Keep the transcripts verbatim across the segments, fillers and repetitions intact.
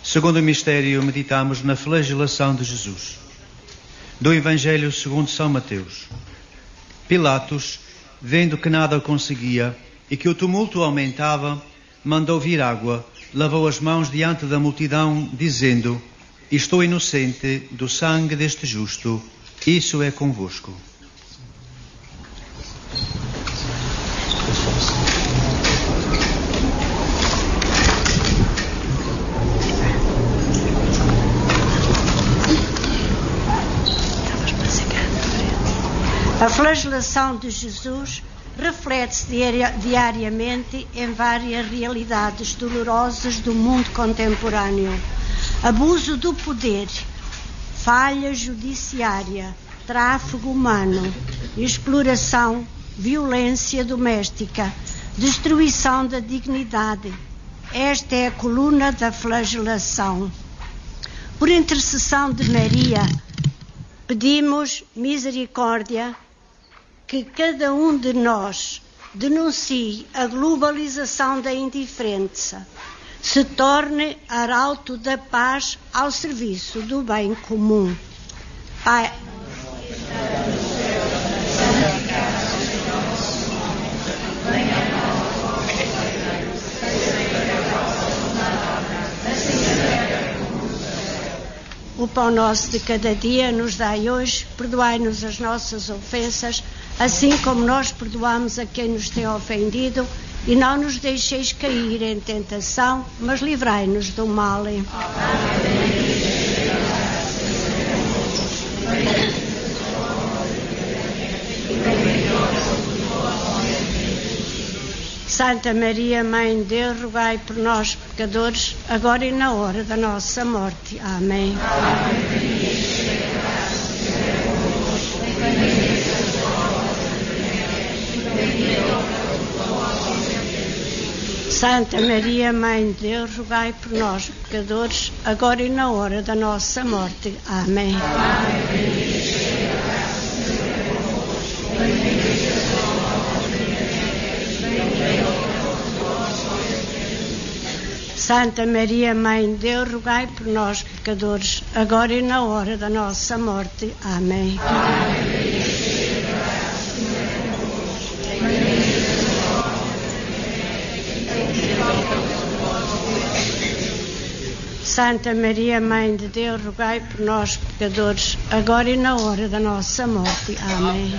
Segundo o mistério, meditamos na flagelação de Jesus. Do Evangelho segundo São Mateus. Pilatos, vendo que nada conseguia e que o tumulto aumentava, mandou vir água, lavou as mãos diante da multidão, dizendo: Estou inocente do sangue deste justo, isso é convosco. A flagelação de Jesus reflete-se diariamente em várias realidades dolorosas do mundo contemporâneo. Abuso do poder, falha judiciária, tráfego humano, exploração, violência doméstica, destruição da dignidade. Esta é a coluna da flagelação. Por intercessão de Maria, pedimos misericórdia, que cada um de nós denuncie a globalização da indiferença, se torne arauto da paz ao serviço do bem comum. Pai, o pão nosso de cada dia nos dai hoje, perdoai-nos as nossas ofensas, assim como nós perdoamos a quem nos tem ofendido, e não nos deixeis cair em tentação, mas livrai-nos do mal. Santa Maria, Mãe de Deus, rogai por nós, pecadores, agora e na hora da nossa morte. Amém. Santa Maria, Mãe de Deus, rogai por nós, pecadores, agora e na hora da nossa morte. Amém. Santa Maria, Mãe de Deus, rogai por nós, pecadores, agora e na hora da nossa morte. Amém. Santa Maria, Mãe de Deus, rogai por nós, pecadores, agora e na hora da nossa morte. Amém.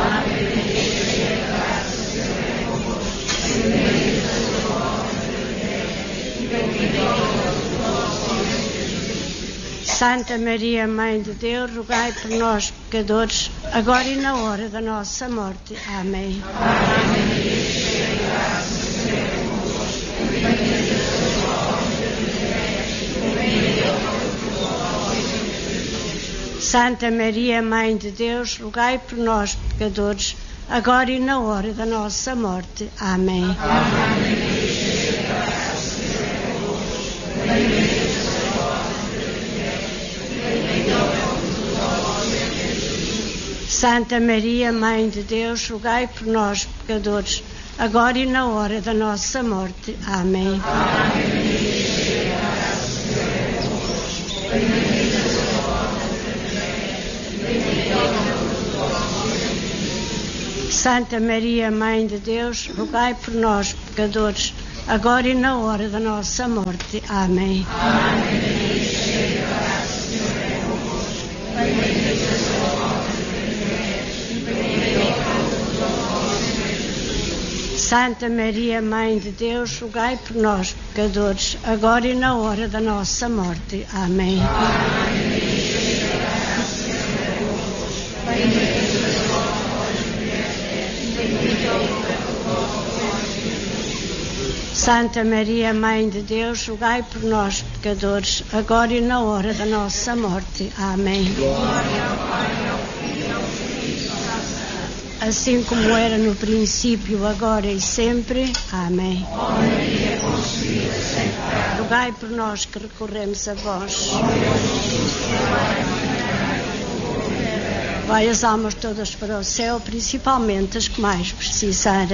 Santa Maria, Mãe de Deus, rogai por nós, pecadores, agora e na hora da nossa morte. Amém. Santa Maria, Mãe de Deus, rogai por nós, pecadores, agora e na hora da nossa morte. Amém. Santa Maria, Mãe de Deus, rogai por nós, pecadores, agora e na hora da nossa morte. Amém. Santa Maria, Mãe de Deus, rogai por nós, pecadores, agora e na hora da nossa morte. Amém. Santa Maria, Mãe de Deus, rogai por nós, pecadores, agora e na hora da nossa morte. Amém. Santa Maria, Mãe de Deus, rogai por nós, pecadores, agora e na hora da nossa morte. Amém. Assim como era no princípio, agora e sempre. Amém. Rogai por nós que recorremos a vós. Vai as almas todas para o céu, principalmente as que mais precisarem.